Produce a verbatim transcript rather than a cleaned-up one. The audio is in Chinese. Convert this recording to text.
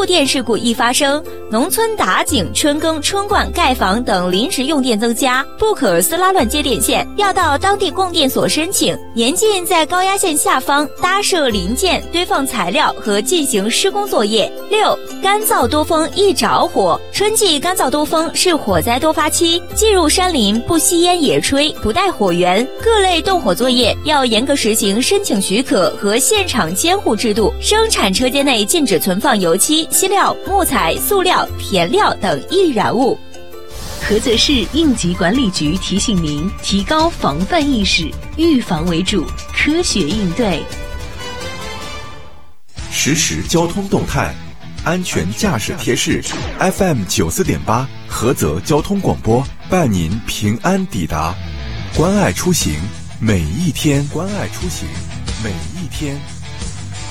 电事故易发生，农村打井、春耕、春灌、盖房等临时用电增加，不可私拉乱接电线，要到当地供电所申请，严禁在高压线下方搭设零件、堆放材料和进行施工作业。六、干燥多风易着火。春季干燥多风是火灾多发期，进入山林不吸烟野炊，不带火源，各类动火作业要严格实行申请许可和现场监护制度。生产车间内禁止存放油漆、漆料、木材、塑料、填料等易燃物。 菏泽市应急管理局提醒您，提高防范意识，预防为主，科学应对。 实时交通动态，安全驾驶贴士 F M 九四点八，菏泽交通广播伴您平安抵达。关爱出行，每一天；关爱出行，每一天。